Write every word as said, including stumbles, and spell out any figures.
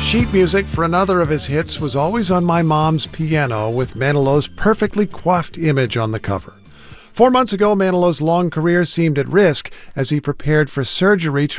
Sheet music for another of his hits was always on my mom's piano, with Manilow's perfectly coiffed image on the cover. Four months ago, Manilow's long career seemed at risk as he prepared for surgery to